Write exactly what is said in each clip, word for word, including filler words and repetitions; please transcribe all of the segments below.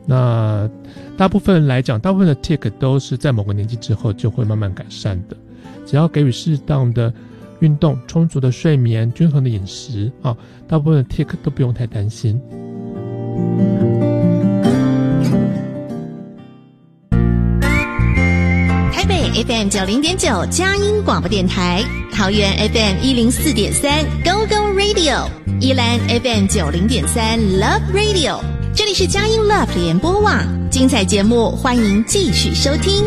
那大部分来讲，大部分的 tic 都是在某个年纪之后就会慢慢改善的，只要给予适当的运动、充足的睡眠、均衡的饮食啊，大部分的 tic 都不用太担心。 台北 F M 九零点九佳音广播电台，桃园 F M 一零四点三 Go Go Radio， 宜兰 F M 九零点三 Love Radio， 这里是佳音 Love 联播网，精彩节目欢迎继续收听。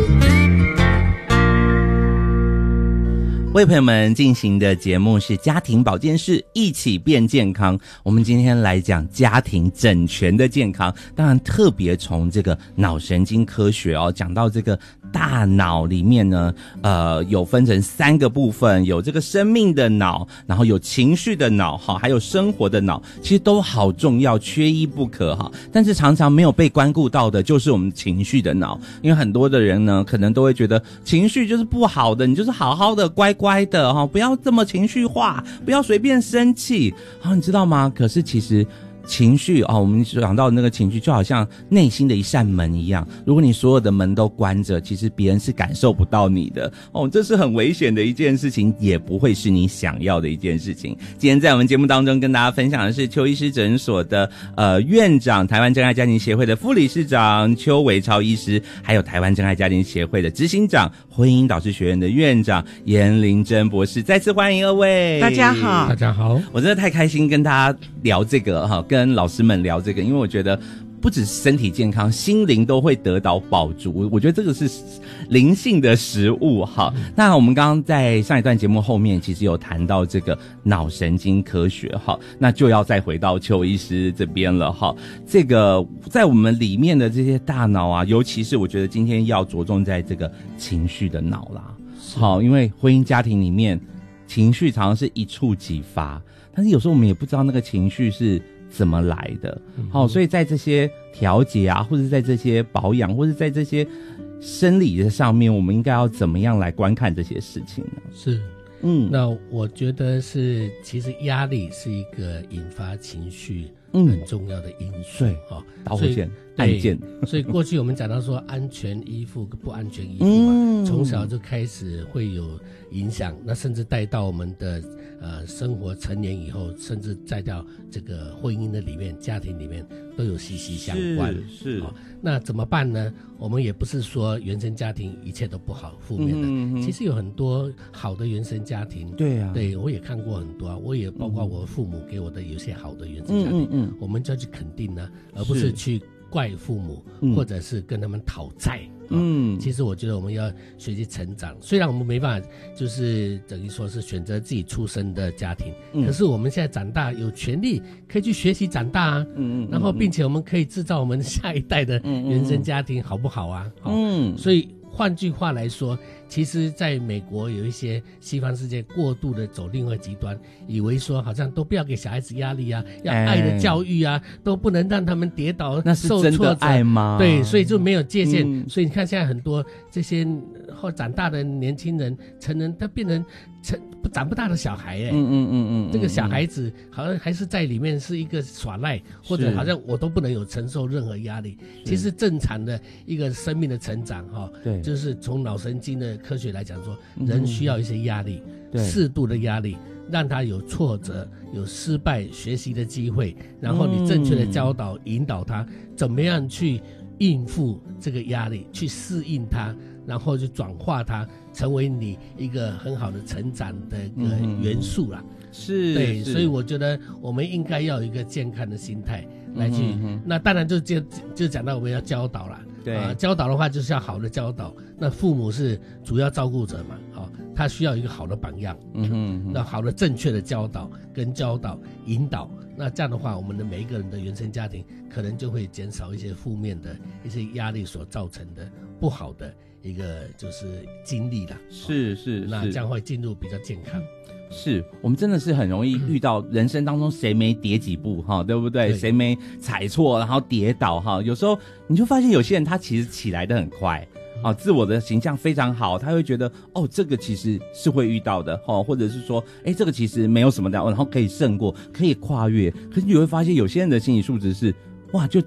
为朋友们进行的节目是家庭保健室，一起变健康。我们今天来讲家庭整全的健康，当然特别从这个脑神经科学哦，讲到这个大脑里面呢，呃，有分成三个部分，有这个生命的脑，然后有情绪的脑，哈，还有生活的脑，其实都好重要，缺一不可哈。但是常常没有被关顾到的，就是我们情绪的脑，因为很多的人呢，可能都会觉得情绪就是不好的，你就是好好的乖乖的哈，不要这么情绪化，不要随便生气，好，你知道吗？可是其实情绪哦，我们讲到那个情绪就好像内心的一扇门一样，如果你所有的门都关着，其实别人是感受不到你的哦，这是很危险的一件事情，也不会是你想要的一件事情。今天在我们节目当中跟大家分享的是邱医师诊所的呃院长，台湾真爱家庭协会的副理事长邱维超医师，还有台湾真爱家庭协会的执行长，婚姻导师学院的院长颜玲珍博士，再次欢迎二位。 大家好。 大家好。 我真的太开心跟大家聊这个哈，跟跟老师们聊这个，因为我觉得不只是身体健康，心灵都会得到饱足，我觉得这个是灵性的食物哈。那我们刚刚在上一段节目后面其实有谈到这个脑神经科学哈，那就要再回到邱医师这边了哈。这个在我们里面的这些大脑啊，尤其是我觉得今天要着重在这个情绪的脑啦，好，因为婚姻家庭里面情绪常常是一触即发，但是有时候我们也不知道那个情绪是怎么来的，好、嗯哦，所以在这些调节啊，或者在这些保养，或者在这些生理的上面，我们应该要怎么样来观看这些事情呢？ 是，嗯，那我觉得是，其实压力是一个引发情绪很重要的因素， 对， 哈、 嗯，导火线、案件。 所以过去我们讲到说，安全依附跟不安全依附嘛，嗯、从小就开始会有影响，那甚至带到我们的呃生活成年以后，甚至再到这个婚姻的里面、家庭里面都有息息相关。 是，是、哦。 那怎么办呢？我们也不是说原生家庭一切都不好、负面的，嗯、其实有很多好的原生家庭。 对啊， 对我也看过很多啊，我也包括我父母给我的有些好的原生家庭，嗯嗯嗯、我们就要去肯定呢、啊，而不是去怪父母，嗯、或者是跟他们讨债。嗯，其实我觉得我们要学习成长，虽然我们没办法，就是等于说是选择自己出生的家庭，嗯、可是我们现在长大有权利可以去学习长大啊，嗯嗯，然后并且我们可以制造我们下一代的原生家庭，好不好啊？嗯，所以换句话来说，其实在美国有一些西方世界过度的走另外极端，以为说好像都不要给小孩子压力啊，要爱的教育啊，哎、都不能让他们跌倒， 那是真的爱吗？ 对，所以就没有界限。嗯、所以你看现在很多这些后长大的年轻人、成人，他变成成长不大的小孩哎、欸，嗯嗯嗯嗯，这个小孩子好像还是在里面是一个耍赖，或者好像我都不能有承受任何压力。其实正常的一个生命的成长哈，对，就是从脑神经的科学来讲说，人需要一些压力，嗯、适度的压力，让他有挫折、有失败、学习的机会，然后你正确的教导、嗯、引导他怎么样去应付这个压力，去适应它，然后就转化它，成为你一个很好的成长的一个元素啦。嗯、 是， 对，所以我觉得我们应该要有一个健康的心态来去。嗯、那当然就就就讲到我们要教导啦。对啊、呃，教导的话就是要好的教导。那父母是主要照顾者嘛，好、哦，他需要一个好的榜样。嗯哼，那好的正确的教导跟教导引导，那这样的话，我们的每一个人的原生家庭可能就会减少一些负面的一些压力所造成的不好的一个就是经历啦。 是是， 那这样会进入比较健康。 是我们真的是很容易遇到人生当中谁没跌几步哈，对不对？谁没踩错然后跌倒哈？有时候你就发现有些人他其实起来的很快。啊，自我的形象非常好，他会觉得哦，这个其实是会遇到的哦，或者是说，哎，这个其实没有什么的，然后可以胜过，可以跨越。可是你会发现，有些人的心理素质是哇，就